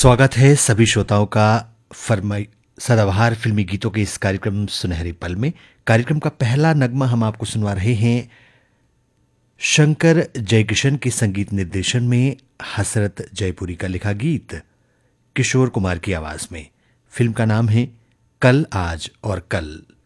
स्वागत है सभी श्रोताओं का फरमाई सदाबहार फिल्मी गीतों के इस कार्यक्रम सुनहरे पल में। कार्यक्रम का पहला नगमा हम आपको सुनवा रहे हैं शंकर जयकिशन के संगीत निर्देशन में हसरत जयपुरी का लिखा गीत किशोर कुमार की आवाज में। फिल्म का नाम है कल आज और कल।